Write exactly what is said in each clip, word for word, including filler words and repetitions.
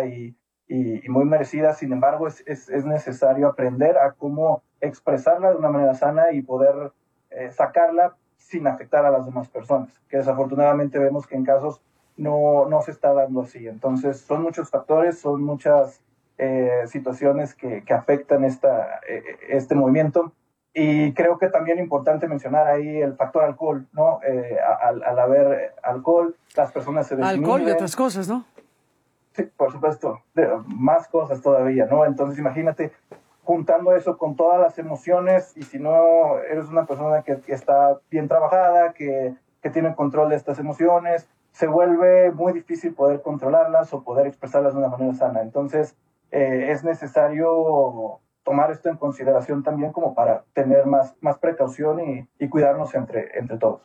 y, y, y muy merecida. Sin embargo, es, es, es necesario aprender a cómo expresarla de una manera sana y poder eh, sacarla sin afectar a las demás personas, que desafortunadamente vemos que en casos no, no se está dando así. Entonces, son muchos factores, son muchas eh, situaciones que, que afectan esta, eh, este movimiento. Y creo que también es importante mencionar ahí el factor alcohol, ¿no? Eh, al, al haber alcohol, las personas se desinhiben. Alcohol y otras cosas, ¿no? Sí, por supuesto, de, más cosas todavía, ¿no? Entonces, imagínate, juntando eso con todas las emociones, y si no eres una persona que, que está bien trabajada, que, que tiene control de estas emociones, se vuelve muy difícil poder controlarlas o poder expresarlas de una manera sana. Entonces, eh, es necesario tomar esto en consideración también como para tener más, más precaución y, y cuidarnos entre, entre todos.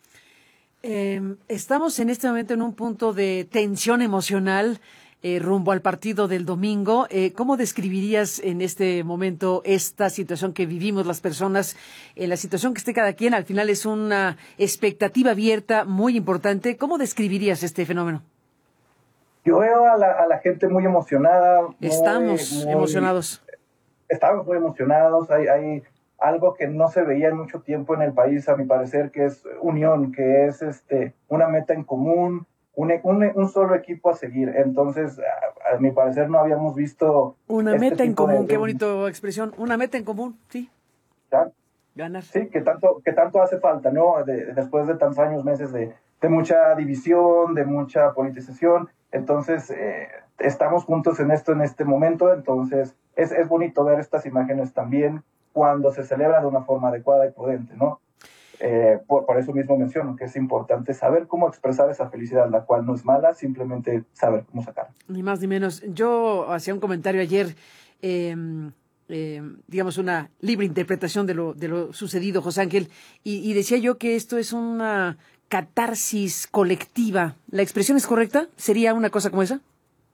Eh, estamos en este momento en un punto de tensión emocional eh, rumbo al partido del domingo. Eh, ¿Cómo describirías en este momento esta situación que vivimos las personas, en la situación que esté cada quien? Al final es una expectativa abierta muy importante. ¿Cómo describirías este fenómeno? Yo veo a la, a la gente muy emocionada. Muy, Estamos muy, emocionados. Estamos muy emocionados. Hay, hay algo que no se veía en mucho tiempo en el país, a mi parecer, que es unión, que es este una meta en común, un, un, un solo equipo a seguir. Entonces, a, a mi parecer, no habíamos visto una este meta en tipo común. de, Qué bonita expresión. Una meta en común, sí. ¿ya? Ganar. Sí, que tanto, que tanto hace falta, ¿no? De, después de tantos años, meses de, de mucha división, de mucha politización. Entonces, eh, estamos juntos en esto en este momento. Entonces, es, es bonito ver estas imágenes también cuando se celebra de una forma adecuada y prudente, ¿no? Eh, por, por eso mismo menciono que es importante saber cómo expresar esa felicidad, la cual no es mala, simplemente saber cómo sacarla. Ni más ni menos. Yo hacía un comentario ayer, eh, eh, digamos una libre interpretación de lo, de lo sucedido, José Ángel, y, y decía yo que esto es una catarsis colectiva. ¿La expresión es correcta? ¿Sería una cosa como esa?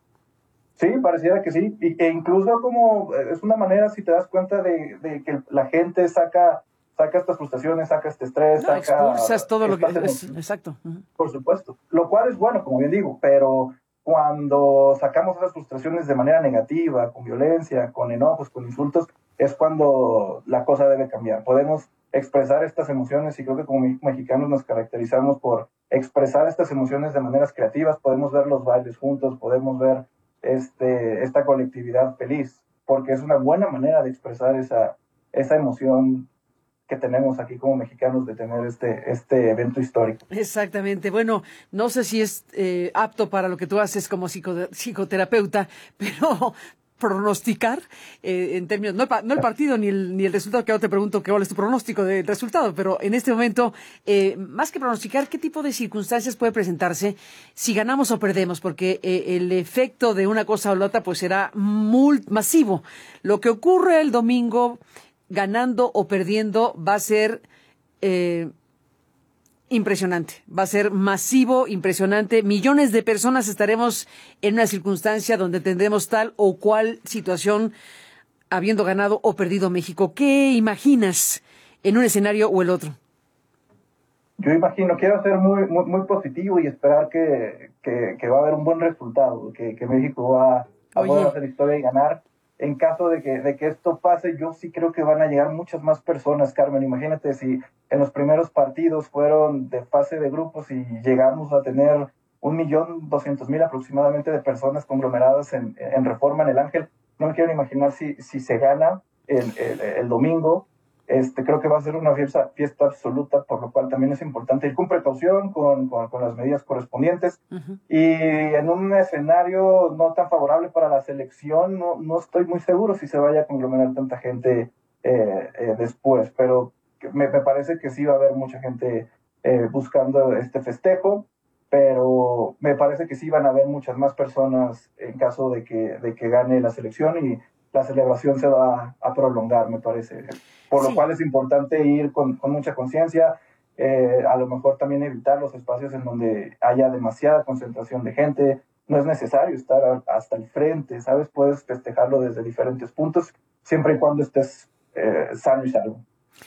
Sí, pareciera que sí, y, e incluso como es una manera, si te das cuenta, de, de que la gente saca, saca estas frustraciones, saca este estrés, No, saca expulsas todo lo que estas es, emociones, exacto. Uh-huh. por supuesto, lo cual es bueno, como bien digo, pero cuando sacamos esas frustraciones de manera negativa, con violencia, con enojos, con insultos, es cuando la cosa debe cambiar. Podemos expresar estas emociones y creo que como mexicanos nos caracterizamos por expresar estas emociones de maneras creativas. Podemos ver los bailes juntos, podemos ver este, esta colectividad feliz, porque es una buena manera de expresar esa, esa emoción que tenemos aquí como mexicanos de tener este, este evento histórico. Exactamente. Bueno, no sé si es eh, apto para lo que tú haces como psico, psicoterapeuta, pero pronosticar eh, en términos, no el, no el partido ni el, ni el resultado, que ahora te pregunto cuál es tu pronóstico del resultado, pero en este momento, eh, más que pronosticar, ¿qué tipo de circunstancias puede presentarse si ganamos o perdemos? Porque eh, el efecto de una cosa o la otra pues será muy masivo. Lo que ocurre el domingo, ganando o perdiendo, va a ser eh, impresionante, va a ser masivo, impresionante. Millones de personas estaremos en una circunstancia donde tendremos tal o cual situación habiendo ganado o perdido México. ¿Qué imaginas en un escenario o el otro? Yo imagino, quiero ser muy, muy, muy positivo y esperar que, que, que va a haber un buen resultado, que, que México va a poder Oye, hacer historia y ganar. En caso de que, de que esto pase, yo sí creo que van a llegar muchas más personas, Carmen. Imagínate si en los primeros partidos fueron de fase de grupos y llegamos a tener un millón doscientos mil aproximadamente de personas conglomeradas en, en Reforma, en el Ángel. No me quiero imaginar si, si se gana el, el, el domingo. Este, creo que va a ser una fiesta, fiesta absoluta, por lo cual también es importante ir con precaución, con, con, con las medidas correspondientes. Uh-huh. Y en un escenario no tan favorable para la selección, no, no estoy muy seguro si se vaya a conglomerar tanta gente eh, eh, después, pero me, me parece que sí va a haber mucha gente eh, buscando este festejo, pero me parece que sí van a haber muchas más personas en caso de que, de que gane la selección y la celebración se va a prolongar, me parece. Por lo sí. cual es importante ir con, con mucha conciencia, eh, a lo mejor también evitar los espacios en donde haya demasiada concentración de gente. No es necesario estar a, hasta el frente, ¿sabes? Puedes festejarlo desde diferentes puntos, siempre y cuando estés eh, sano y salvo.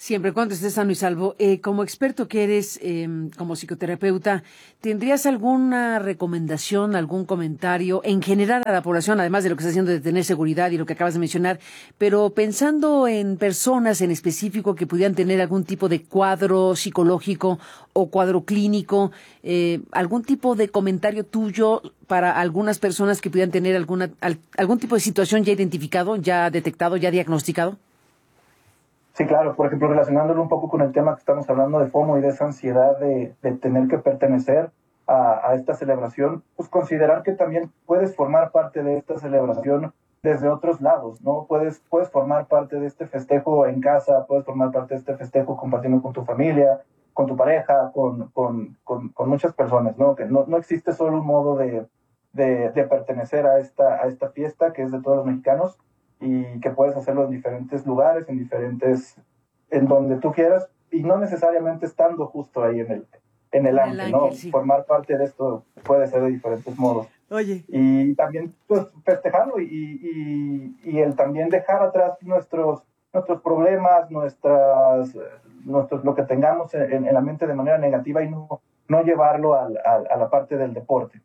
Siempre y cuando estés sano y salvo. Eh, como experto que eres, eh, como psicoterapeuta, ¿tendrías alguna recomendación, algún comentario en general a la población, además de lo que está haciendo de tener seguridad y lo que acabas de mencionar, pero pensando en personas en específico que pudieran tener algún tipo de cuadro psicológico o cuadro clínico, eh, algún tipo de comentario tuyo para algunas personas que pudieran tener alguna, al, algún tipo de situación ya identificado, ya detectado, ya diagnosticado? Sí, claro, por ejemplo, relacionándolo un poco con el tema que estamos hablando de FOMO y de esa ansiedad de, de tener que pertenecer a, a esta celebración, pues considerar que también puedes formar parte de esta celebración desde otros lados, ¿no? Puedes, puedes formar parte de este festejo en casa, puedes formar parte de este festejo compartiendo con tu familia, con tu pareja, con, con, con, con muchas personas, ¿no? Que no, no existe solo un modo de, de, de pertenecer a esta, a esta fiesta que es de todos los mexicanos, y que puedes hacerlo en diferentes lugares, en diferentes, en donde tú quieras, y no necesariamente estando justo ahí en el, en el En el ángel, ¿no? ángel, sí. Formar parte de esto puede ser de diferentes modos. Oye. Y también, pues, festejarlo y, y, y el también dejar atrás nuestros, nuestros problemas, nuestras, nuestros, lo que tengamos en, en la mente de manera negativa y no, no llevarlo al, al, a la parte del deporte.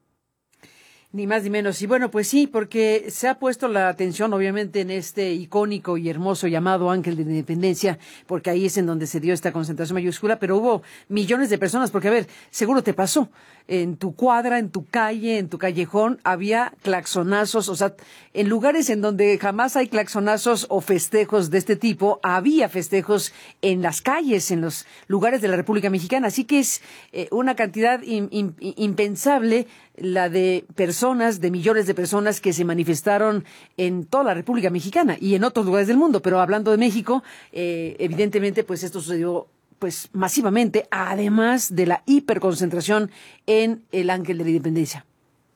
Ni más ni menos. Y bueno, pues sí, porque se ha puesto la atención obviamente en este icónico y hermoso llamado Ángel de la Independencia, porque ahí es en donde se dio esta concentración mayúscula, pero hubo millones de personas, porque a ver, seguro te pasó, en tu cuadra, en tu calle, en tu callejón, había claxonazos, o sea, en lugares en donde jamás hay claxonazos o festejos de este tipo, había festejos en las calles, en los lugares de la República Mexicana, así que es eh, una cantidad in, in, impensable la de personas, de millones de personas que se manifestaron en toda la República Mexicana y en otros lugares del mundo. Pero hablando de México, eh, evidentemente, pues esto sucedió pues masivamente, además de la hiperconcentración en el Ángel de la Independencia.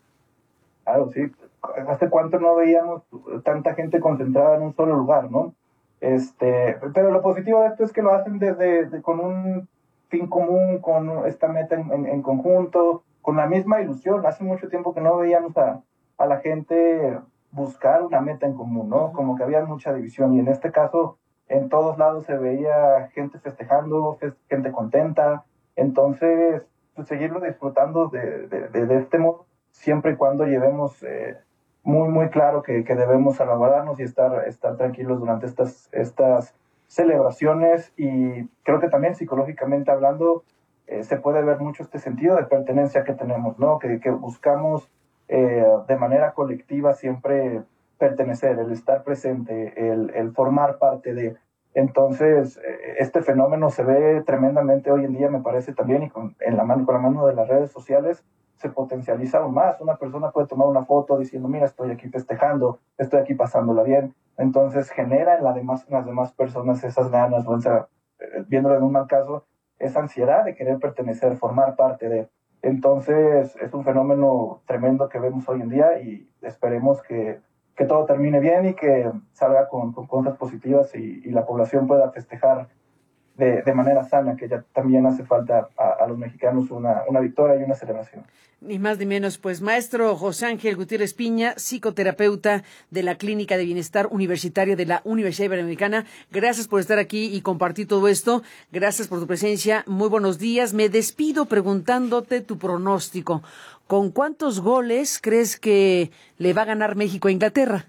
Claro, sí. ¿Hace cuánto no veíamos tanta gente concentrada en un solo lugar, no? Este, pero lo positivo de esto es que lo hacen desde de, con un fin común, con esta meta en, en, en conjunto, con la misma ilusión. Hace mucho tiempo que no veíamos a, a la gente buscar una meta en común, ¿no? Uh-huh. Como que había mucha división, y en este caso en todos lados se veía gente festejando, gente contenta. Entonces, pues, seguirlo disfrutando de, de, de, de este modo, siempre y cuando llevemos eh, muy, muy claro que, que debemos salvaguardarnos y estar, estar tranquilos durante estas, estas celebraciones. Y creo que también psicológicamente hablando, eh, se puede ver mucho este sentido de pertenencia que tenemos, ¿no? Que, que buscamos eh, de manera colectiva siempre pertenecer, el estar presente, el, el formar parte de. Entonces, eh, este fenómeno se ve tremendamente hoy en día, me parece también, y con, en la mano, con la mano de las redes sociales, se potencializa aún más. Una persona puede tomar una foto diciendo, mira, estoy aquí festejando, estoy aquí pasándola bien. Entonces genera en, la demás, en las demás personas esas ganas, o sea, viéndolo en un mal caso, esa ansiedad de querer pertenecer, formar parte de. Entonces es un fenómeno tremendo que vemos hoy en día, y esperemos que, que todo termine bien y que salga con, con cosas positivas, y, y la población pueda festejar De, de manera sana, que ya también hace falta a, a los mexicanos una, una victoria y una celebración. Ni más ni menos, pues maestro José Ángel Gutiérrez Piña, psicoterapeuta de la Clínica de Bienestar Universitaria de la Universidad Iberoamericana, gracias por estar aquí y compartir todo esto, gracias por tu presencia, muy buenos días. Me despido preguntándote tu pronóstico. ¿Con cuántos goles crees que le va a ganar México a Inglaterra?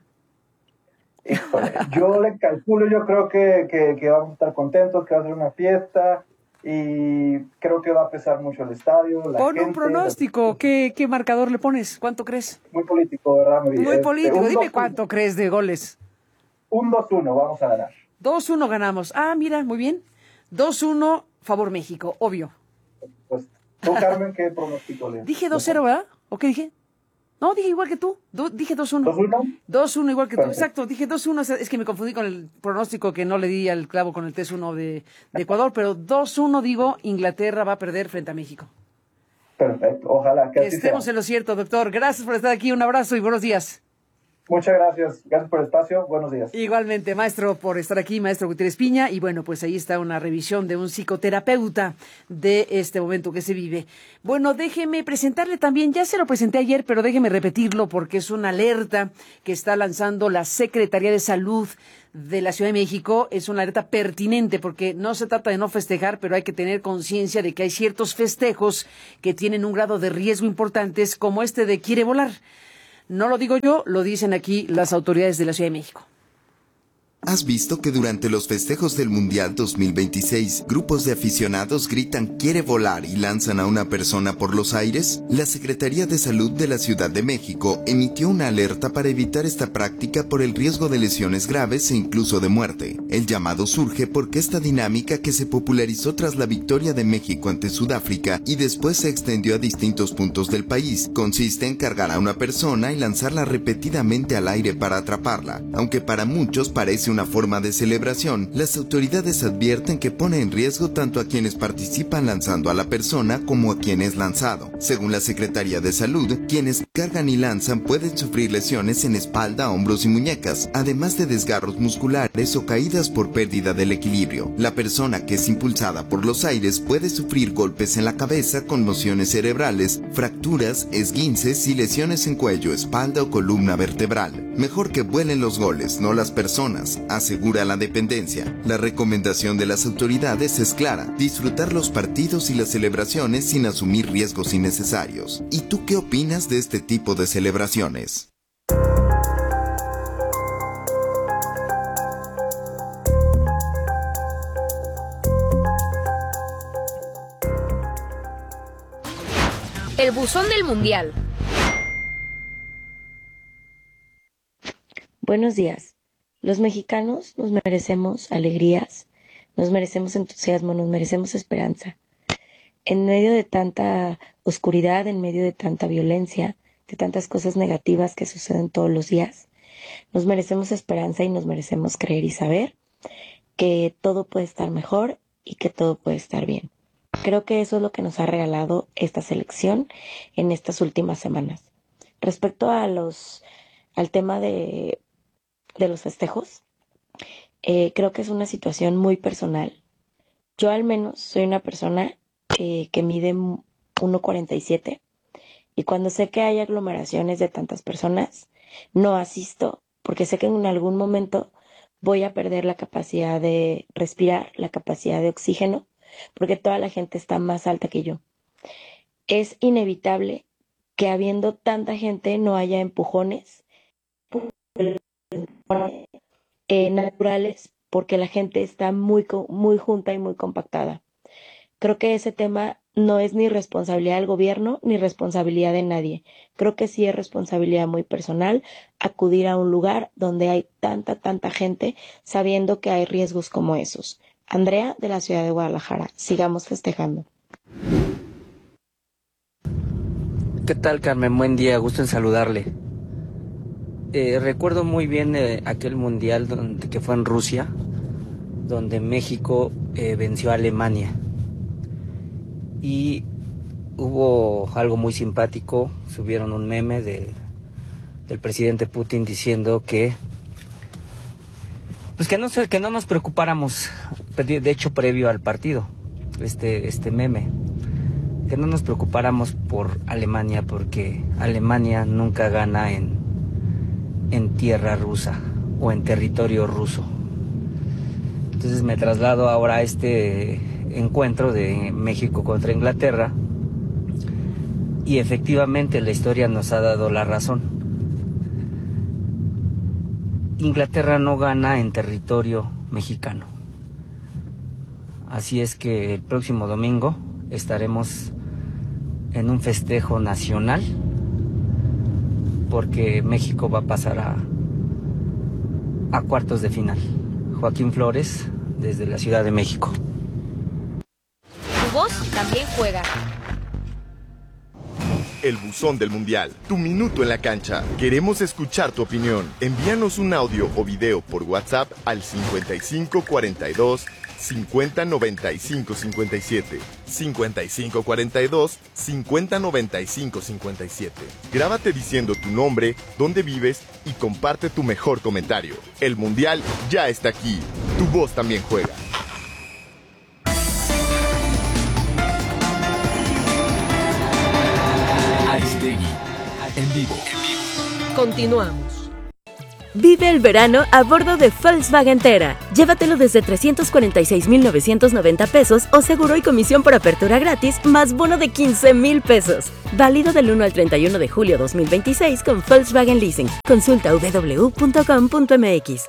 Híjole, yo le calculo, yo creo que, que, que vamos a estar contentos, que va a ser una fiesta, y creo que va a pesar mucho el estadio. La Pon gente, un pronóstico, la... ¿Qué, ¿qué marcador le pones? ¿Cuánto crees? Muy político, ¿verdad? Muy este, político, dime dos, cuánto crees de goles. Un dos uno, vamos a ganar. dos uno ganamos. Ah, mira, muy bien. dos uno, favor México, obvio. Pues, tú, Carmen, ¿qué pronóstico le? Dije dos cero, ¿verdad? ¿O qué dije? No, dije igual que tú. Do, dije dos uno. ¿dos uno? dos uno igual que Perfecto. tú. Exacto, dije dos uno. Es que me confundí con el pronóstico que no le di al clavo con el tres uno de, de Ecuador, pero dos uno digo, Inglaterra va a perder frente a México. Perfecto, ojalá que, que así estemos sea. en lo cierto, doctor. Gracias por estar aquí. Un abrazo y buenos días. Muchas gracias, gracias por el espacio, buenos días. Igualmente, maestro, por estar aquí, maestro Gutiérrez Piña, y bueno, pues ahí está una revisión de un psicoterapeuta de este momento que se vive. Bueno, déjeme presentarle también, ya se lo presenté ayer, pero déjeme repetirlo porque es una alerta que está lanzando la Secretaría de Salud de la Ciudad de México. Es una alerta pertinente porque no se trata de no festejar, pero hay que tener conciencia de que hay ciertos festejos que tienen un grado de riesgo importantes, como este de Quiere Volar. No lo digo yo, lo dicen aquí las autoridades de la Ciudad de México. ¿Has visto que durante los festejos del Mundial dos mil veintiséis, grupos de aficionados gritan "Quiere volar" y lanzan a una persona por los aires? La Secretaría de Salud de la Ciudad de México emitió una alerta para evitar esta práctica por el riesgo de lesiones graves e incluso de muerte. El llamado surge porque esta dinámica, que se popularizó tras la victoria de México ante Sudáfrica y después se extendió a distintos puntos del país, consiste en cargar a una persona y lanzarla repetidamente al aire para atraparla. Aunque para muchos parece una forma de celebración, las autoridades advierten que pone en riesgo tanto a quienes participan lanzando a la persona como a quien es lanzado. Según la Secretaría de Salud, quienes cargan y lanzan pueden sufrir lesiones en espalda, hombros y muñecas, además de desgarros musculares o caídas por pérdida del equilibrio. La persona que es impulsada por los aires puede sufrir golpes en la cabeza, conmociones cerebrales, fracturas, esguinces y lesiones en cuello, espalda o columna vertebral. Mejor que vuelen los goles, no las personas, asegura la dependencia. La recomendación de las autoridades es clara: disfrutar los partidos y las celebraciones sin asumir riesgos innecesarios. ¿Y tú qué opinas de este tipo de celebraciones? El buzón del Mundial. Buenos días. Los mexicanos nos merecemos alegrías, nos merecemos entusiasmo, nos merecemos esperanza. En medio de tanta oscuridad, en medio de tanta violencia, de tantas cosas negativas que suceden todos los días, nos merecemos esperanza y nos merecemos creer y saber que todo puede estar mejor y que todo puede estar bien. Creo que eso es lo que nos ha regalado esta selección en estas últimas semanas. Respecto a los, al tema de, de los festejos, eh, creo que es una situación muy personal. Yo al menos soy una persona eh, que mide uno cuarenta y siete y cuando sé que hay aglomeraciones de tantas personas, no asisto porque sé que en algún momento voy a perder la capacidad de respirar, la capacidad de oxígeno, porque toda la gente está más alta que yo. Es inevitable que habiendo tanta gente no haya empujones eh, naturales, porque la gente está muy, muy junta y muy compactada. Creo que ese tema no es ni responsabilidad del gobierno ni responsabilidad de nadie. Creo que sí es responsabilidad muy personal acudir a un lugar donde hay tanta, tanta gente sabiendo que hay riesgos como esos. Andrea, de la ciudad de Guadalajara. Sigamos festejando. ¿Qué tal, Carmen? Buen día, gusto en saludarle. Eh, recuerdo muy bien eh, aquel mundial donde, que fue en Rusia, donde México eh, venció a Alemania. Y hubo algo muy simpático, subieron un meme de, del presidente Putin diciendo que pues que no, que no nos preocupáramos, de hecho previo al partido, este, este meme, que no nos preocupáramos por Alemania, porque Alemania nunca gana en, en tierra rusa o en territorio ruso. Entonces me traslado ahora a este encuentro de México contra Inglaterra y efectivamente la historia nos ha dado la razón. Inglaterra no gana en territorio mexicano. Así es que el próximo domingo estaremos en un festejo nacional porque México va a pasar a, a cuartos de final. Joaquín Flores, desde la Ciudad de México. Tu voz también juega. El buzón del Mundial, tu minuto en la cancha. Queremos escuchar tu opinión. Envíanos un audio o video por WhatsApp al cincuenta y cinco cuarenta y dos cincuenta noventa y cinco cincuenta y siete. cincuenta y cinco cuarenta y dos, cincuenta noventa y cinco cincuenta y siete. Grábate diciendo tu nombre, dónde vives y comparte tu mejor comentario. El Mundial ya está aquí. Tu voz también juega. Aristegui, en vivo. Continuamos. Vive el verano a bordo de Volkswagen Tera. Llévatelo desde trescientos cuarenta y seis mil novecientos noventa pesos o seguro y comisión por apertura gratis más bono de quince mil pesos. Válido del uno al treinta y uno de julio dos mil veintiséis con Volkswagen Leasing. Consulta w w w punto com punto m x.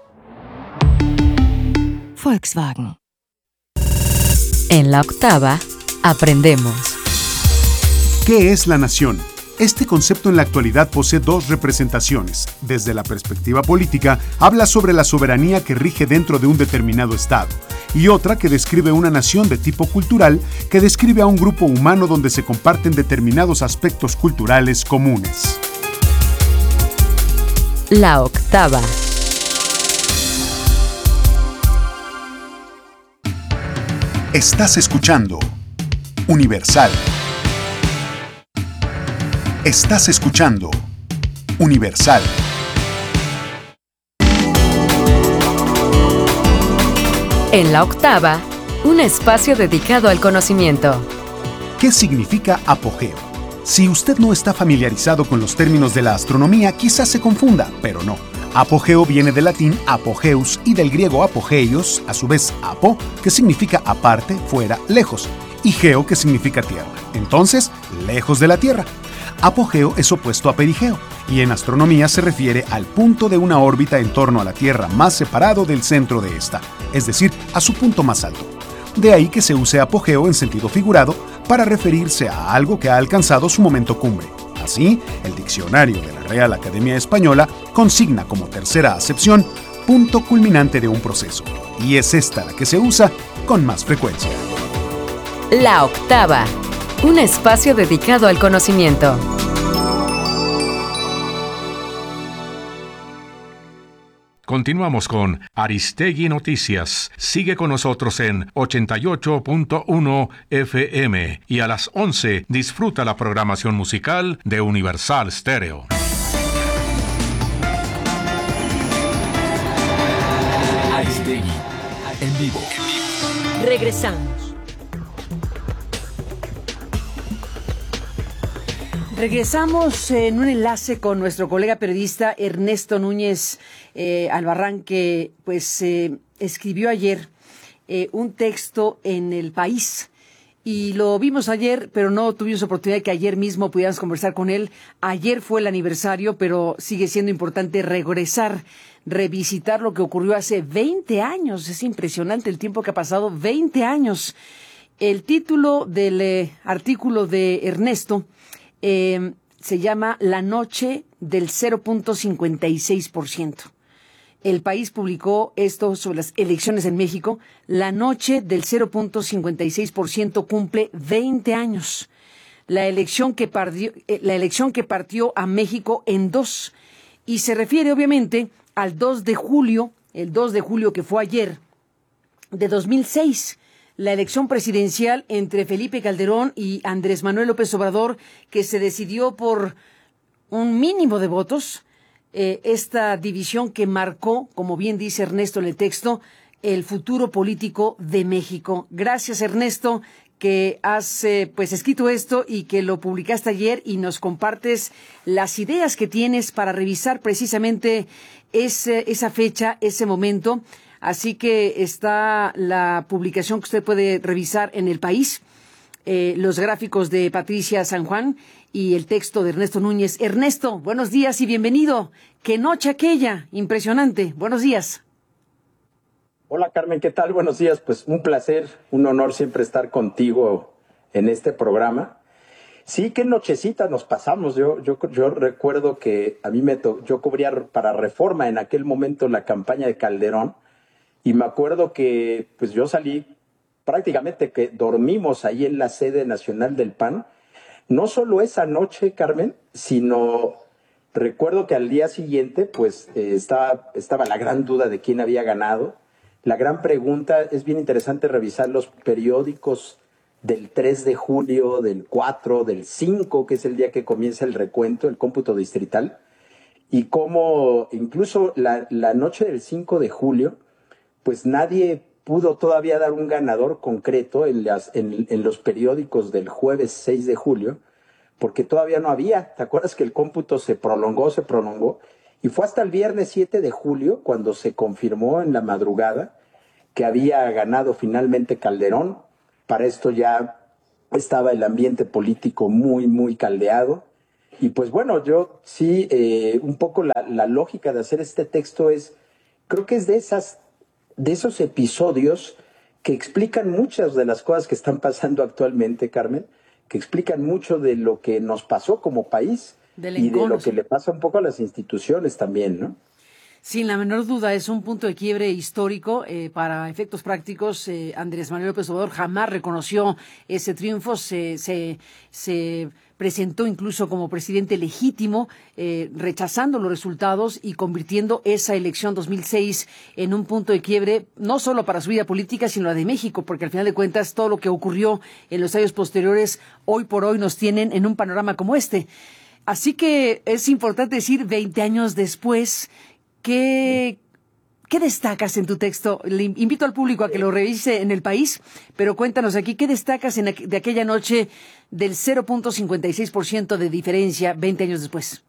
Volkswagen. En la octava, aprendemos. ¿Qué es la nación? Este concepto en la actualidad posee dos representaciones. Desde la perspectiva política, habla sobre la soberanía que rige dentro de un determinado estado, y otra que describe una nación de tipo cultural que describe a un grupo humano donde se comparten determinados aspectos culturales comunes. La octava. Estás escuchando Universal. Estás escuchando Universal. En la octava, un espacio dedicado al conocimiento. ¿Qué significa apogeo? Si usted no está familiarizado con los términos de la astronomía, quizás se confunda, pero no. Apogeo viene del latín apogeus y del griego apogeios, a su vez apo, que significa aparte, fuera, lejos, y geo, que significa tierra. Entonces, lejos de la Tierra. Apogeo es opuesto a perigeo, y en astronomía se refiere al punto de una órbita en torno a la Tierra más separado del centro de esta, es decir, a su punto más alto. De ahí que se use apogeo en sentido figurado para referirse a algo que ha alcanzado su momento cumbre. Así, el diccionario de la Real Academia Española consigna como tercera acepción punto culminante de un proceso, y es esta la que se usa con más frecuencia. La octava, un espacio dedicado al conocimiento. Continuamos con Aristegui Noticias. Sigue con nosotros en ochenta y ocho punto uno F M y a las once disfruta la programación musical de Universal Stereo. Aristegui, en vivo. Regresamos. Regresamos en un enlace con nuestro colega periodista Ernesto Núñez eh, Albarrán, que pues eh, escribió ayer eh, un texto en El País. Y lo vimos ayer, pero no tuvimos oportunidad de que ayer mismo pudiéramos conversar con él. Ayer fue el aniversario, pero sigue siendo importante regresar, revisitar lo que ocurrió hace veinte años. Es impresionante el tiempo que ha pasado, veinte años. El título del eh, artículo de Ernesto Eh, se llama La noche del cero punto cincuenta y seis por ciento. El País publicó esto sobre las elecciones en México. La noche del cero punto cincuenta y seis por ciento cumple veinte años. La elección que partió, eh, la elección que partió a México en dos. Y se refiere obviamente al dos de julio, el dos de julio que fue ayer, de dos mil seis. La elección presidencial entre Felipe Calderón y Andrés Manuel López Obrador, que se decidió por un mínimo de votos, eh, esta división que marcó, como bien dice Ernesto en el texto, el futuro político de México. Gracias, Ernesto, que has eh, pues escrito esto y que lo publicaste ayer y nos compartes las ideas que tienes para revisar precisamente ese, esa fecha, ese momento. Así que está la publicación que usted puede revisar en El País, eh, los gráficos de Patricia San Juan y el texto de Ernesto Núñez. Ernesto, buenos días y bienvenido. ¡Qué noche aquella! Impresionante. Buenos días. Hola Carmen, ¿qué tal? Buenos días. Pues un placer, un honor siempre estar contigo en este programa. Sí, qué nochecita nos pasamos. Yo, yo, yo recuerdo que a mí me to- yo cubría para Reforma en aquel momento la campaña de Calderón. Y me acuerdo que pues yo salí, prácticamente que dormimos ahí en la sede nacional del P A N. No solo esa noche, Carmen, sino recuerdo que al día siguiente pues eh, estaba, estaba la gran duda de quién había ganado. La gran pregunta, es bien interesante revisar los periódicos del tres de julio, del cuatro, del cinco, que es el día que comienza el recuento, el cómputo distrital, y cómo incluso la, la noche del cinco de julio, pues nadie pudo todavía dar un ganador concreto en, las, en, en los periódicos del jueves seis de julio, porque todavía no había. ¿Te acuerdas que el cómputo se prolongó, se prolongó? Y fue hasta el viernes siete de julio cuando se confirmó en la madrugada que había ganado finalmente Calderón. Para esto ya estaba el ambiente político muy, muy caldeado. Y pues bueno, yo sí, eh, un poco la, la lógica de hacer este texto es, creo que es de, esas, de esos episodios que explican muchas de las cosas que están pasando actualmente, Carmen, que explican mucho de lo que nos pasó como país y de lo que le pasa un poco a las instituciones también, ¿no? Sin la menor duda, es un punto de quiebre histórico. Eh, para efectos prácticos, eh, Andrés Manuel López Obrador jamás reconoció ese triunfo, se, se, se presentó incluso como presidente legítimo, eh, rechazando los resultados y convirtiendo esa elección dos mil seis en un punto de quiebre, no solo para su vida política, sino la de México, porque al final de cuentas todo lo que ocurrió en los años posteriores, hoy por hoy nos tienen en un panorama como este. Así que es importante decir, veinte años después, ¿qué, qué destacas en tu texto? Le invito al público a que lo revise en El País, pero cuéntanos aquí, ¿qué destacas en, de aquella noche del cero punto cincuenta y seis por ciento de diferencia veinte años después?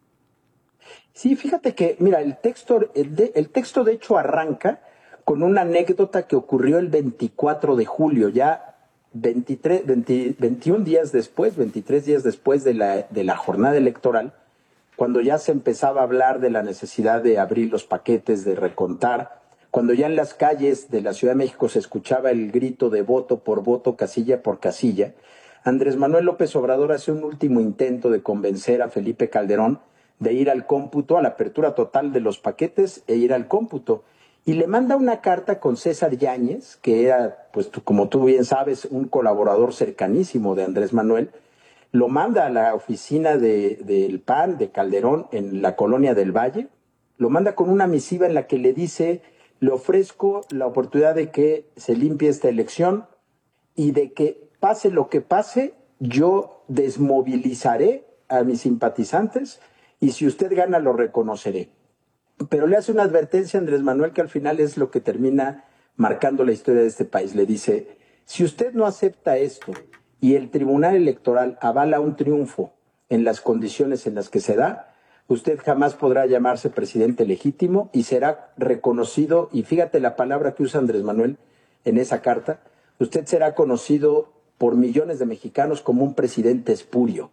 Sí, fíjate que, mira, el texto, el, de, el texto de hecho arranca con una anécdota que ocurrió el veinticuatro de julio, ya veintitrés, veinte, veintiún días después, veintitrés días después de la, de la jornada electoral, cuando ya se empezaba a hablar de la necesidad de abrir los paquetes, de recontar, cuando ya en las calles de la Ciudad de México se escuchaba el grito de voto por voto, casilla por casilla, Andrés Manuel López Obrador hace un último intento de convencer a Felipe Calderón de ir al cómputo, a la apertura total de los paquetes e ir al cómputo. Y le manda una carta con César Yáñez, que era, pues como tú bien sabes, un colaborador cercanísimo de Andrés Manuel. Lo manda a la oficina de, del P A N, de Calderón, en la Colonia del Valle. Lo manda con una misiva en la que le dice, le ofrezco la oportunidad de que se limpie esta elección y de que pase lo que pase, yo desmovilizaré a mis simpatizantes y si usted gana lo reconoceré. Pero le hace una advertencia a Andrés Manuel que al final es lo que termina marcando la historia de este país. Le dice, si usted no acepta esto y el Tribunal Electoral avala un triunfo en las condiciones en las que se da, usted jamás podrá llamarse presidente legítimo y será reconocido, y fíjate la palabra que usa Andrés Manuel en esa carta, usted será conocido por millones de mexicanos como un presidente espurio.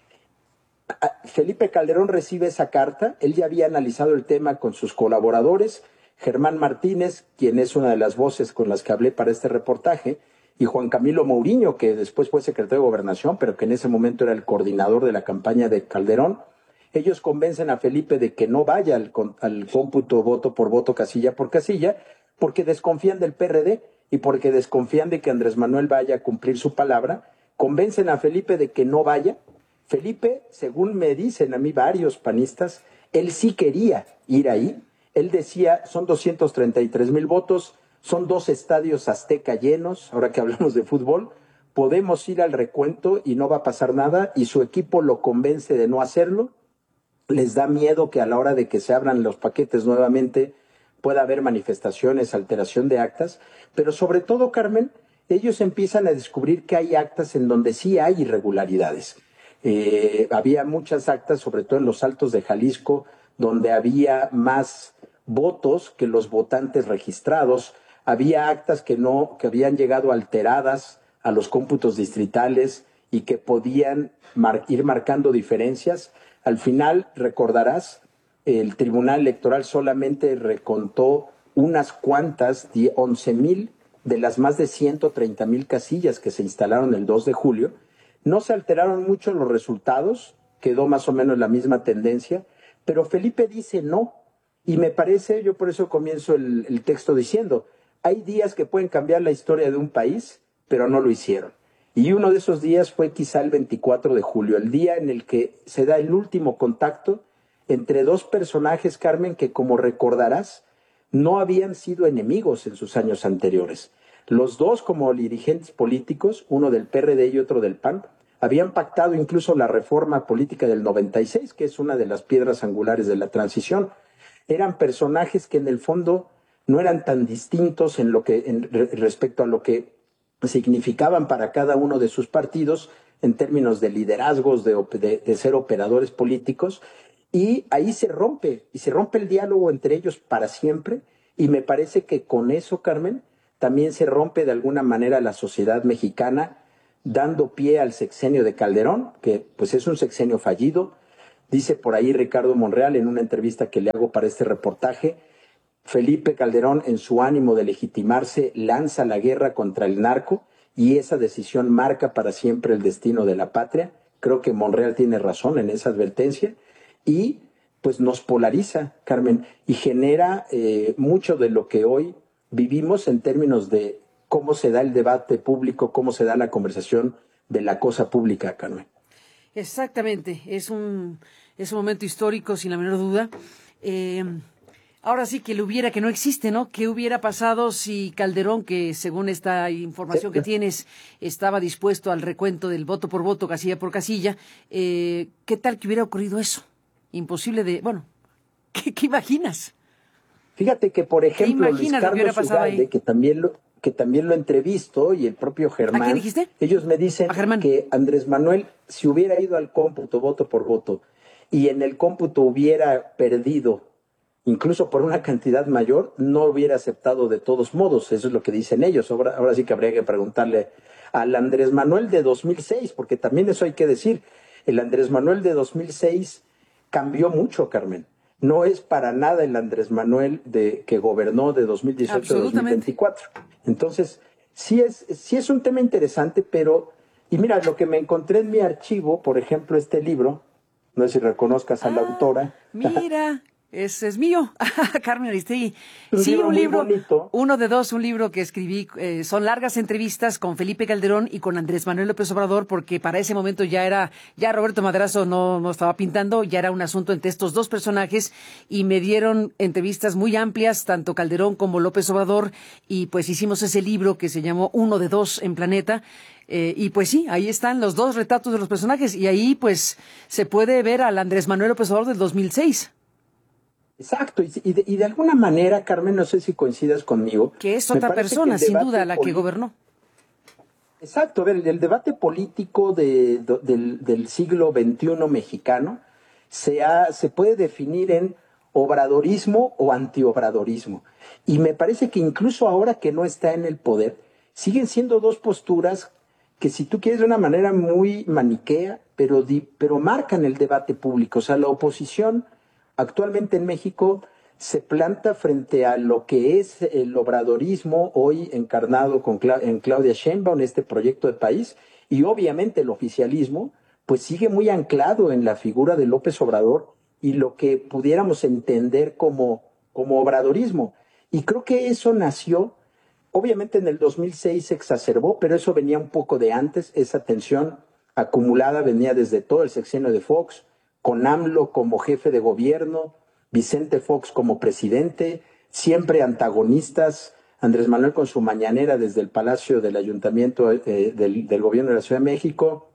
Felipe Calderón recibe esa carta, él ya había analizado el tema con sus colaboradores, Germán Martínez, quien es una de las voces con las que hablé para este reportaje, y Juan Camilo Mourinho, que después fue secretario de Gobernación, pero que en ese momento era el coordinador de la campaña de Calderón. Ellos convencen a Felipe de que no vaya al, al cómputo voto por voto, casilla por casilla, porque desconfían del P R D y porque desconfían de que Andrés Manuel vaya a cumplir su palabra. Convencen a Felipe de que no vaya. Felipe, según me dicen a mí varios panistas, él sí quería ir ahí. Él decía, son doscientos treinta y tres mil votos, son dos estadios Azteca llenos, ahora que hablamos de fútbol, podemos ir al recuento y no va a pasar nada, y su equipo lo convence de no hacerlo. Les da miedo que a la hora de que se abran los paquetes nuevamente pueda haber manifestaciones, alteración de actas, pero sobre todo, Carmen, ellos empiezan a descubrir que hay actas en donde sí hay irregularidades. Eh, había muchas actas, sobre todo en los Altos de Jalisco, donde había más votos que los votantes registrados. Había actas que no, que habían llegado alteradas a los cómputos distritales y que podían mar- ir marcando diferencias. Al final, recordarás, el Tribunal Electoral solamente recontó unas cuantas, once mil de las más de ciento treinta mil casillas que se instalaron el dos de julio. No se alteraron mucho los resultados, quedó más o menos la misma tendencia, pero Felipe dice no. Y me parece, yo por eso comienzo el, el texto diciendo, hay días que pueden cambiar la historia de un país, pero no lo hicieron. Y uno de esos días fue quizá el veinticuatro de julio, el día en el que se da el último contacto entre dos personajes, Carmen, que como recordarás, no habían sido enemigos en sus años anteriores. Los dos, como dirigentes políticos, uno del P R D y otro del P A N, habían pactado incluso la reforma política del noventa y seis, que es una de las piedras angulares de la transición. Eran personajes que en el fondo no eran tan distintos en lo que, en, respecto a lo que significaban para cada uno de sus partidos en términos de liderazgos, de, de, de ser operadores políticos, y ahí se rompe, y se rompe el diálogo entre ellos para siempre, y me parece que con eso, Carmen, también se rompe de alguna manera la sociedad mexicana, dando pie al sexenio de Calderón, que pues es un sexenio fallido. Dice por ahí Ricardo Monreal en una entrevista que le hago para este reportaje, Felipe Calderón, en su ánimo de legitimarse, lanza la guerra contra el narco y esa decisión marca para siempre el destino de la patria. Creo que Monreal tiene razón en esa advertencia y pues nos polariza, Carmen, y genera eh, mucho de lo que hoy vivimos en términos de cómo se da el debate público, cómo se da la conversación de la cosa pública, Carmen. Exactamente, es un, es un momento histórico, sin la menor duda. Eh, ahora sí que lo hubiera, que no existe, ¿no? ¿Qué hubiera pasado si Calderón, que según esta información que tienes, estaba dispuesto al recuento del voto por voto, casilla por casilla? Eh, ¿Qué tal que hubiera ocurrido eso? Imposible de, bueno, ¿qué, qué imaginas? Fíjate que, por ejemplo, Luis Carlos Ugalde, que también lo, que también lo entrevisto, y el propio Germán. ¿A qué dijiste? Ellos me dicen que Andrés Manuel, si hubiera ido al cómputo voto por voto y en el cómputo hubiera perdido, incluso por una cantidad mayor, no hubiera aceptado de todos modos. Eso es lo que dicen ellos. Ahora, ahora sí que habría que preguntarle al Andrés Manuel de dos mil seis, porque también eso hay que decir. El Andrés Manuel de dos mil seis cambió mucho, Carmen. No es para nada el Andrés Manuel de, que gobernó de dos mil dieciocho a dos mil veinticuatro. Entonces, sí es, sí es un tema interesante, pero, y mira, lo que me encontré en mi archivo, por ejemplo, este libro, no sé si reconozcas a ah, la autora. Mira, ese es mío, Carmen Aristegui. Sí, un libro, uno de dos, un libro que escribí, eh, son largas entrevistas con Felipe Calderón y con Andrés Manuel López Obrador, porque para ese momento ya era, ya Roberto Madrazo no, no estaba pintando, ya era un asunto entre estos dos personajes, y me dieron entrevistas muy amplias, tanto Calderón como López Obrador, y pues hicimos ese libro que se llamó Uno de Dos en Planeta. Eh, y pues sí, ahí están los dos retratos de los personajes, y ahí pues se puede ver al Andrés Manuel López Obrador del dos mil seis. Exacto, y de, y de alguna manera, Carmen, no sé si coincidas conmigo. Que es otra persona, sin duda, la que gobernó. Exacto, a ver, el debate político de, de, del, del siglo veintiuno mexicano se, ha, se puede definir en obradorismo o antiobradorismo. Y me parece que incluso ahora que no está en el poder, siguen siendo dos posturas que, si tú quieres, de una manera muy maniquea, pero, di, pero marcan el debate público. O sea, la oposición actualmente en México se planta frente a lo que es el obradorismo hoy encarnado con Cla- en Claudia Sheinbaum, este proyecto de país, y obviamente el oficialismo pues sigue muy anclado en la figura de López Obrador y lo que pudiéramos entender como, como obradorismo. Y creo que eso nació, obviamente en el dos mil seis se exacerbó, pero eso venía un poco de antes, esa tensión acumulada venía desde todo el sexenio de Fox, con AMLO como jefe de gobierno, Vicente Fox como presidente, siempre antagonistas, Andrés Manuel con su mañanera desde el Palacio del Ayuntamiento eh, del, del Gobierno de la Ciudad de México,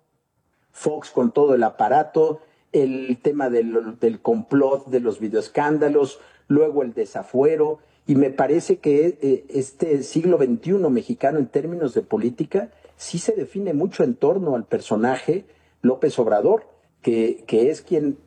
Fox con todo el aparato, el tema del, del complot, de los videoescándalos, luego el desafuero, y me parece que eh, este siglo veintiuno mexicano en términos de política sí se define mucho en torno al personaje López Obrador, Que, que es quien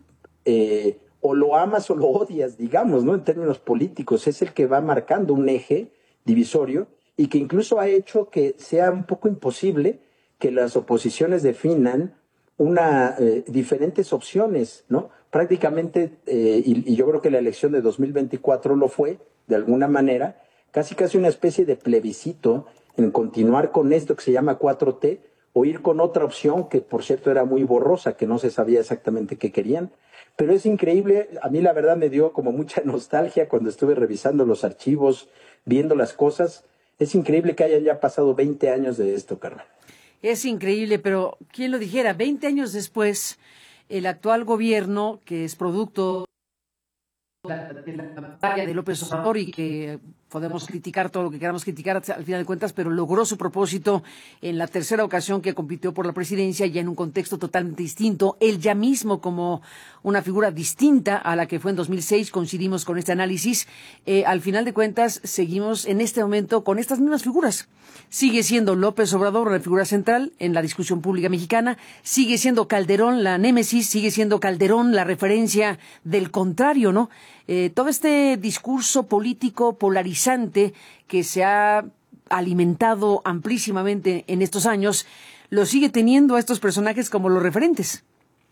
eh, o lo amas o lo odias, digamos, ¿no? En términos políticos, es el que va marcando un eje divisorio y que incluso ha hecho que sea un poco imposible que las oposiciones definan una, eh, diferentes opciones, ¿no? Prácticamente, eh, y, y yo creo que la elección de dos mil veinticuatro lo fue, de alguna manera, casi casi una especie de plebiscito en continuar con esto que se llama cuatro T, o ir con otra opción que, por cierto, era muy borrosa, que no se sabía exactamente qué querían. Pero es increíble, a mí la verdad me dio como mucha nostalgia cuando estuve revisando los archivos, viendo las cosas. Es increíble que hayan ya pasado veinte años de esto, Carmen. Es increíble, pero ¿quién lo dijera? veinte años después, el actual gobierno, que es producto de de la batalla de López Obrador y que podemos criticar todo lo que queramos criticar al final de cuentas, pero logró su propósito en la tercera ocasión que compitió por la presidencia, ya en un contexto totalmente distinto. Él ya mismo como una figura distinta a la que fue en dos mil seis, coincidimos con este análisis. Eh, al final de cuentas, seguimos en este momento con estas mismas figuras. Sigue siendo López Obrador la figura central en la discusión pública mexicana, sigue siendo Calderón la némesis, sigue siendo Calderón la referencia del contrario, ¿no? Eh, todo este discurso político polarizante que se ha alimentado amplísimamente en estos años, lo sigue teniendo a estos personajes como los referentes.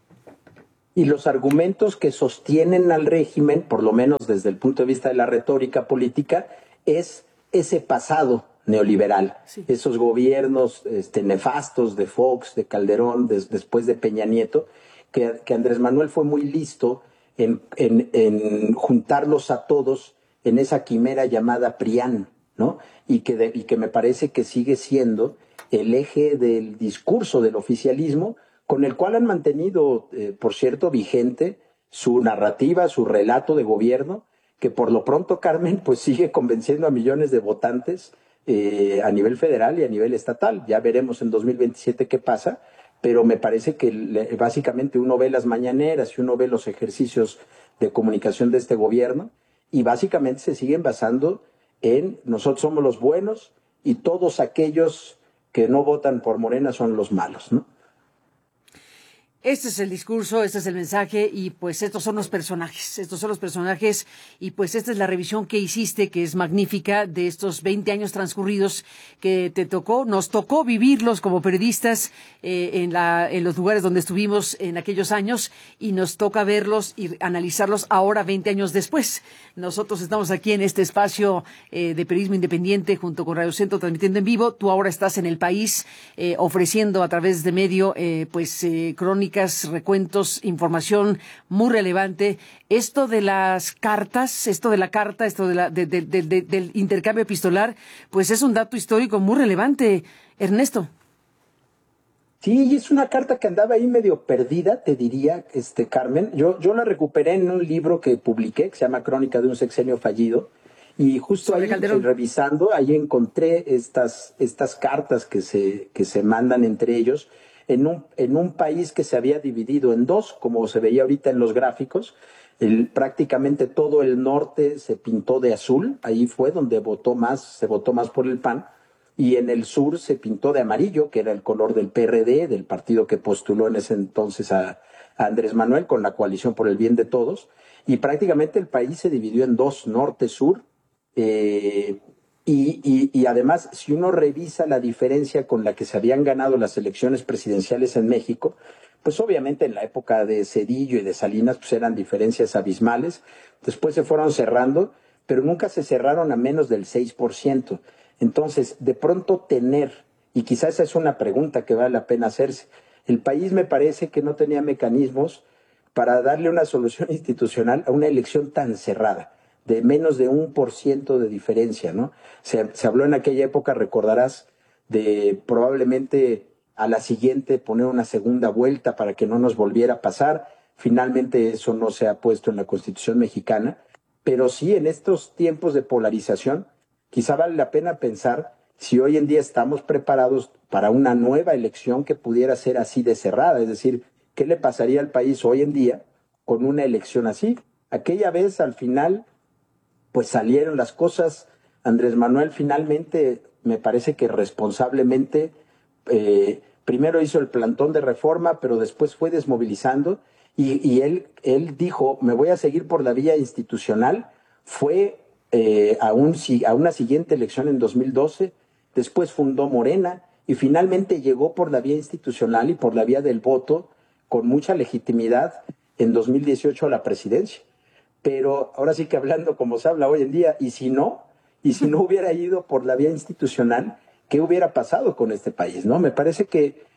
Y los argumentos que sostienen al régimen, por lo menos desde el punto de vista de la retórica política, es ese pasado neoliberal, sí. Esos gobiernos este, nefastos de Fox, de Calderón, de, después de Peña Nieto, que, que Andrés Manuel fue muy listo en, en, en juntarlos a todos en esa quimera llamada PRIAN, ¿no? Y que, de, y que me parece que sigue siendo el eje del discurso del oficialismo, con el cual han mantenido, eh, por cierto, vigente su narrativa, su relato de gobierno, que por lo pronto, Carmen, pues sigue convenciendo a millones de votantes eh, a nivel federal y a nivel estatal. Ya veremos en dos mil veintisiete qué pasa, pero me parece que le, básicamente uno ve las mañaneras y uno ve los ejercicios de comunicación de este gobierno y básicamente se siguen basando en nosotros somos los buenos y todos aquellos que no votan por Morena son los malos, ¿no? Este es el discurso, este es el mensaje y pues estos son los personajes, estos son los personajes y pues esta es la revisión que hiciste, que es magnífica, de estos veinte años transcurridos que te tocó, nos tocó vivirlos como periodistas eh, en, la, en los lugares donde estuvimos en aquellos años y nos toca verlos y analizarlos ahora veinte años después. Nosotros estamos aquí en este espacio eh, de periodismo independiente junto con Radio Centro transmitiendo en vivo, tú ahora estás en El País eh, ofreciendo a través de medio eh, pues eh, crónicas, recuentos, información muy relevante. Esto de las cartas, esto de la carta, esto de la, de, de, de, de, del intercambio epistolar, pues es un dato histórico muy relevante, Ernesto. Sí, es una carta que andaba ahí medio perdida, te diría, este Carmen. Yo, yo la recuperé en un libro que publiqué, que se llama Crónica de un sexenio fallido, y justo ahí, revisando, ahí encontré estas, estas cartas que se, que se mandan entre ellos, en un, en un país que se había dividido en dos, como se veía ahorita en los gráficos. El, prácticamente todo el norte se pintó de azul, ahí fue donde votó más, se votó más por el P A N, y en el sur se pintó de amarillo, que era el color del P R D, del partido que postuló en ese entonces a, a Andrés Manuel con la coalición por el bien de todos, y prácticamente el país se dividió en dos, norte-sur, eh, Y, y, y además, si uno revisa la diferencia con la que se habían ganado las elecciones presidenciales en México, pues obviamente en la época de Zedillo y de Salinas pues eran diferencias abismales, después se fueron cerrando, pero nunca se cerraron a menos del seis por ciento. Entonces, de pronto tener, y quizás esa es una pregunta que vale la pena hacerse, el país me parece que no tenía mecanismos para darle una solución institucional a una elección tan cerrada, de menos de un por ciento de diferencia, ¿no? Se, se habló en aquella época, recordarás, de probablemente a la siguiente poner una segunda vuelta para que no nos volviera a pasar. Finalmente eso no se ha puesto en la Constitución mexicana, pero sí en estos tiempos de polarización, quizá vale la pena pensar si hoy en día estamos preparados para una nueva elección que pudiera ser así de cerrada, es decir, ¿qué le pasaría al país hoy en día con una elección así? Aquella vez al final pues salieron las cosas. Andrés Manuel finalmente, me parece que responsablemente, eh, primero hizo el plantón de reforma, pero después fue desmovilizando y, y él, él dijo, me voy a seguir por la vía institucional. Fue eh, a, un, a una siguiente elección en dos mil doce, después fundó Morena y finalmente llegó por la vía institucional y por la vía del voto con mucha legitimidad en dos mil dieciocho a la presidencia. Pero ahora sí que hablando como se habla hoy en día, y si no, y si no hubiera ido por la vía institucional, ¿qué hubiera pasado con este país? ¿No? Me parece que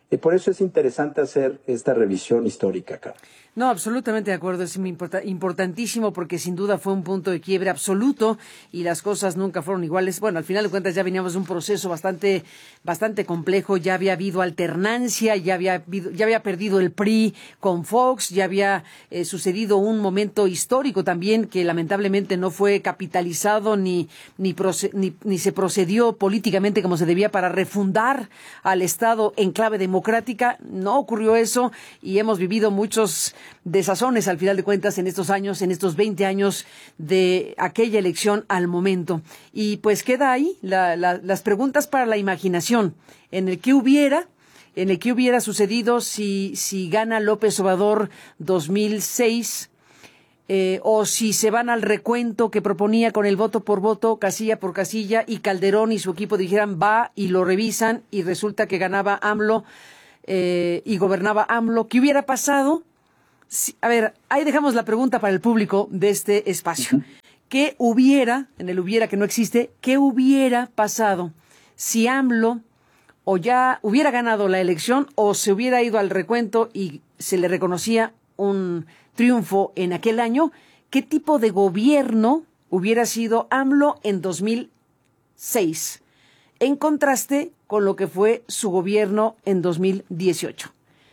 Y por eso es interesante hacer esta revisión histórica acá. No, absolutamente de acuerdo, es import- importantísimo porque sin duda fue un punto de quiebre absoluto y las cosas nunca fueron iguales. Bueno, al final de cuentas ya veníamos de un proceso bastante bastante complejo, ya había habido alternancia, ya había habido, ya había perdido el P R I con Fox, ya había eh, sucedido un momento histórico también que lamentablemente no fue capitalizado ni ni, proce- ni ni se procedió políticamente como se debía para refundar al Estado en clave democrática. No ocurrió eso y hemos vivido muchos desazones al final de cuentas en estos años, en estos veinte años de aquella elección al momento. Y pues queda ahí la, la, las preguntas para la imaginación, en el que hubiera, en el que hubiera sucedido si, si gana López Obrador dos mil seis, eh, o si se van al recuento que proponía con el voto por voto, casilla por casilla, y Calderón y su equipo dijeran va y lo revisan y resulta que ganaba AMLO eh, y gobernaba AMLO. ¿Qué hubiera pasado? Sí, a ver, ahí dejamos la pregunta para el público de este espacio. ¿Qué hubiera, en el hubiera que no existe, qué hubiera pasado si AMLO o ya hubiera ganado la elección o se hubiera ido al recuento y se le reconocía un triunfo en aquel año? ¿Qué tipo de gobierno hubiera sido AMLO en dos mil seis? En contraste con lo que fue su gobierno en dos mil dieciocho.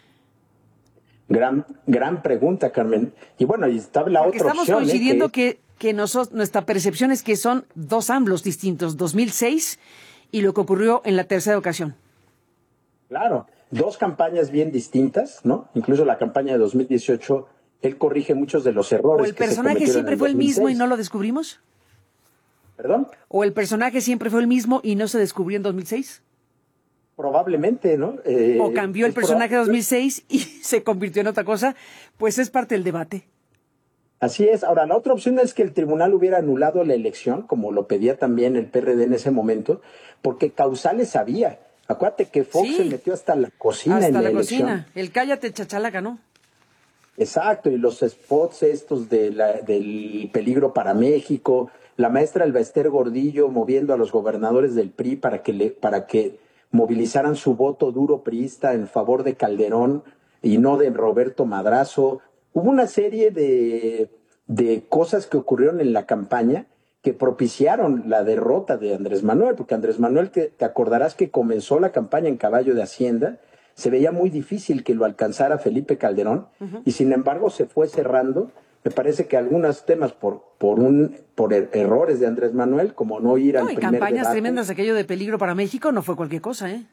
Gran, gran pregunta, Carmen. Y bueno, y está la Porque otra estamos opción. coincidiendo ¿eh? que, que, que nosotros, nuestra percepción es que son dos AMLOs distintos, dos mil seis y lo que ocurrió en la tercera ocasión. Claro, dos campañas bien distintas, ¿no? Incluso la campaña de dos mil dieciocho, él corrige muchos de los errores. ¿O el que se personaje cometieron siempre en fue el dos mil seis. mismo y no lo descubrimos? ¿Perdón? ¿O el personaje siempre fue el mismo y no se descubrió en dos mil seis? Probablemente, ¿no? Eh, ¿O cambió el personaje en dos mil seis y se convirtió en otra cosa? Pues es parte del debate. Así es. Ahora, la otra opción es que el tribunal hubiera anulado la elección, como lo pedía también el P R D en ese momento, porque causales había. Acuérdate que Fox Sí. se metió hasta la cocina Hasta en la, la elección. cocina. El cállate chachalaca, ¿no? Exacto, y los spots estos de la, del peligro para México, la maestra Elbester Gordillo moviendo a los gobernadores del P R I para que le, para que movilizaran su voto duro priista en favor de Calderón y no de Roberto Madrazo. Hubo una serie de, de cosas que ocurrieron en la campaña que propiciaron la derrota de Andrés Manuel, porque Andrés Manuel, que te acordarás que comenzó la campaña en caballo de Hacienda, se veía muy difícil que lo alcanzara Felipe Calderón, uh-huh. y sin embargo se fue cerrando. Me parece que algunos temas por por un por er- errores de Andrés Manuel, como no ir no, al y primer campañas debate. tremendas, aquello de peligro para México no fue cualquier cosa, ¿eh?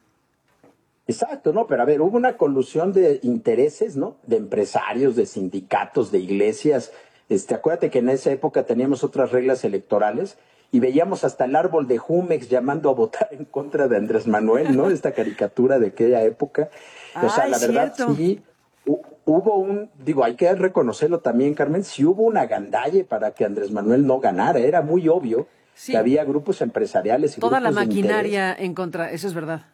Exacto, no, pero a ver, hubo una colusión de intereses, ¿no? De empresarios, de sindicatos, de iglesias. Este, acuérdate que en esa época teníamos otras reglas electorales y veíamos hasta el árbol de Jumex llamando a votar en contra de Andrés Manuel, ¿no? Esta caricatura de aquella época. O sea, Ay, la verdad, cierto. sí, hu- hubo un, digo, hay que reconocerlo también, Carmen, sí hubo una gandalle para que Andrés Manuel no ganara. Era muy obvio Sí. que había grupos empresariales y Toda la grupos de interés. maquinaria en contra, eso es verdad.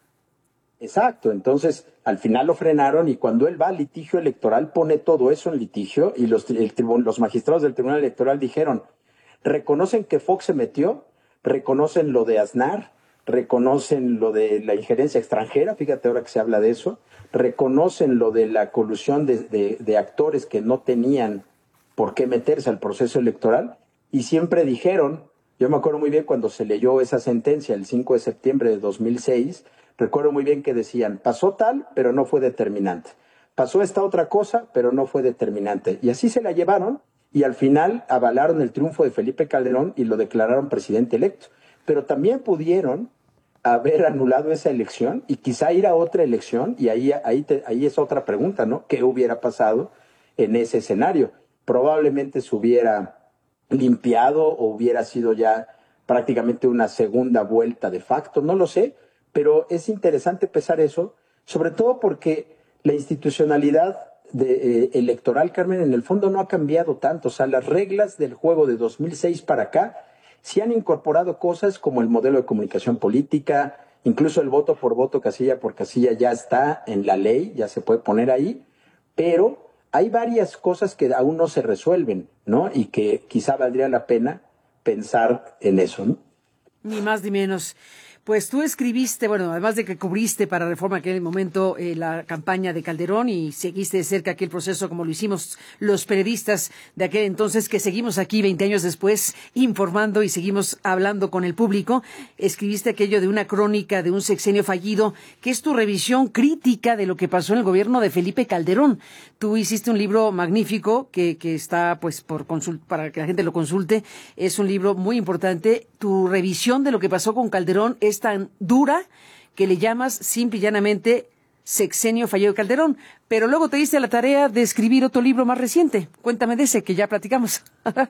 Exacto, entonces al final lo frenaron y cuando él va al litigio electoral pone todo eso en litigio y los, el tribun- los magistrados del Tribunal Electoral dijeron, reconocen que Fox se metió, reconocen lo de Aznar, reconocen lo de la injerencia extranjera, fíjate ahora que se habla de eso, reconocen lo de la colusión de, de, de actores que no tenían por qué meterse al proceso electoral y siempre dijeron, yo me acuerdo muy bien cuando se leyó esa sentencia el cinco de septiembre de dos mil seis, recuerdo muy bien que decían, pasó tal, pero no fue determinante. Pasó esta otra cosa, pero no fue determinante. Y así se la llevaron y al final avalaron el triunfo de Felipe Calderón y lo declararon presidente electo. Pero también pudieron haber anulado esa elección y quizá ir a otra elección y ahí, ahí, te, ahí es otra pregunta, ¿no? ¿Qué hubiera pasado en ese escenario? Probablemente se hubiera limpiado o hubiera sido ya prácticamente una segunda vuelta de facto, no lo sé, pero es interesante pensar eso, sobre todo porque la institucionalidad de, eh, electoral, Carmen, en el fondo no ha cambiado tanto. O sea, las reglas del juego de dos mil seis para acá sí han incorporado cosas como el modelo de comunicación política, incluso el voto por voto, casilla por casilla ya está en la ley, ya se puede poner ahí, pero hay varias cosas que aún no se resuelven, ¿no? Y que quizá valdría la pena pensar en eso, ¿no? Ni más ni menos. Pues tú escribiste, bueno, además de que cubriste para Reforma en aquel momento eh, la campaña de Calderón y seguiste de cerca aquel proceso como lo hicimos los periodistas de aquel entonces, que seguimos aquí veinte años después informando y seguimos hablando con el público, escribiste aquello de una crónica de un sexenio fallido, que es tu revisión crítica de lo que pasó en el gobierno de Felipe Calderón. Tú hiciste un libro magnífico que, que está pues por consult para que la gente lo consulte, es un libro muy importante. Tu revisión de lo que pasó con Calderón es tan dura que le llamas simple y llanamente Sexenio fallido de Calderón, pero luego te diste la tarea de escribir otro libro más reciente. Cuéntame de ese que ya platicamos.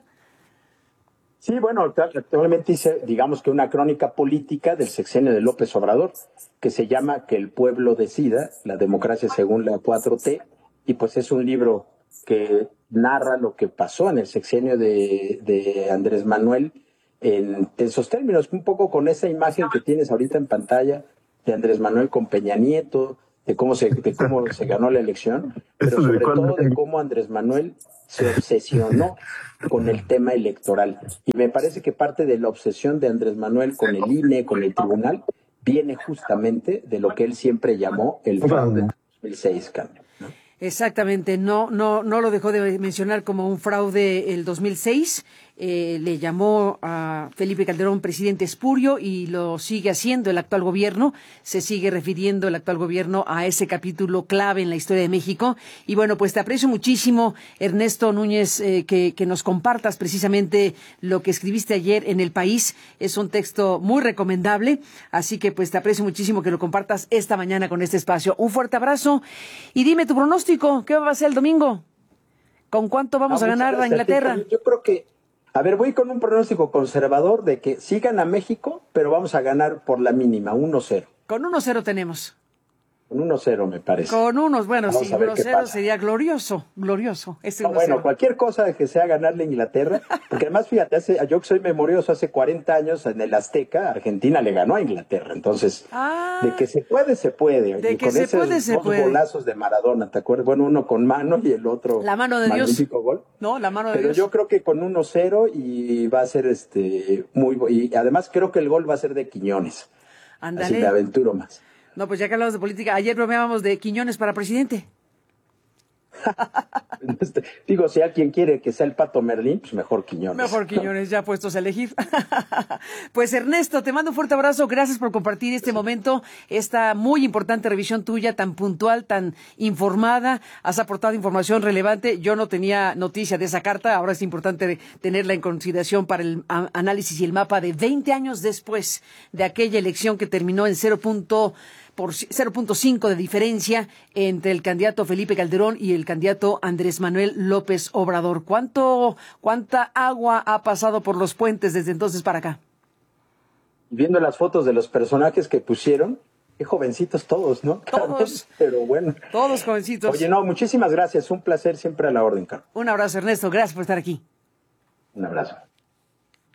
Sí, bueno, actualmente hice, digamos que una crónica política del sexenio de López Obrador, que se llama Que el pueblo decida, la democracia según la cuatro T, y pues es un libro que narra lo que pasó en el sexenio de, de Andrés Manuel en esos términos, un poco con esa imagen que tienes ahorita en pantalla de Andrés Manuel con Peña Nieto, de cómo se, de cómo se ganó la elección, pero sobre todo de cómo Andrés Manuel se obsesionó con el tema electoral. Y me parece que parte de la obsesión de Andrés Manuel con el I N E, con el tribunal, viene justamente de lo que él siempre llamó el fraude de dos mil seis, Carmen. Exactamente, no, no, no lo dejó de mencionar como un fraude el dos mil seis. Eh, le llamó a Felipe Calderón presidente espurio y lo sigue haciendo el actual gobierno. Se sigue refiriendo el actual gobierno a ese capítulo clave en la historia de México. Y bueno, pues te aprecio muchísimo, Ernesto Núñez, eh, que, que nos compartas precisamente lo que escribiste ayer en El País. Es un texto muy recomendable, así que pues te aprecio muchísimo que lo compartas esta mañana con este espacio. Un fuerte abrazo y dime tu pronóstico, ¿qué va a ser el domingo? ¿Con cuánto vamos ah, a ganar a Inglaterra? Yo, yo creo que A ver, voy con un pronóstico conservador de que sí gana México, pero vamos a ganar por la mínima, uno cero. Con uno cero tenemos. Con uno cero, me parece. Con unos, bueno, vamos sí, uno cero sería glorioso, glorioso. Ese no, bueno, cualquier cosa de que sea ganarle a Inglaterra, porque además, fíjate, hace, yo que soy memorioso, hace cuarenta años en el Azteca, Argentina le ganó a Inglaterra. Entonces, ah, de que se puede, se puede. De y que con se esos puede, se dos puede. golazos de Maradona, ¿te acuerdas? Bueno, uno con mano y el otro la mano de magnífico Dios. Gol. No, la mano de Pero Dios. yo creo que con uno cero y va a ser este muy... Y además creo que el gol va a ser de Quiñones. Ándale. Así me aventuro más. No, pues ya que hablamos de política, ayer bromeábamos de Quiñones para presidente. Digo, si alguien quiere que sea el Pato Merlín, pues mejor Quiñones. Mejor Quiñones, ya puestos a elegir. Pues Ernesto, te mando un fuerte abrazo, gracias por compartir este momento, esta muy importante revisión tuya, tan puntual, tan informada, has aportado información relevante, yo no tenía noticia de esa carta, ahora es importante tenerla en consideración para el análisis y el mapa de veinte años después de aquella elección que terminó en cero punto por cero punto cinco de diferencia entre el candidato Felipe Calderón y el candidato Andrés Manuel López Obrador. ¿Cuánto, cuánta agua ha pasado por los puentes desde entonces para acá? Viendo las fotos de los personajes que pusieron, qué jovencitos todos, ¿no? Todos. Pero bueno. Todos jovencitos. Oye, no, muchísimas gracias. Un placer, siempre a la orden, Carlos. Un abrazo, Ernesto. Gracias por estar aquí. Un abrazo.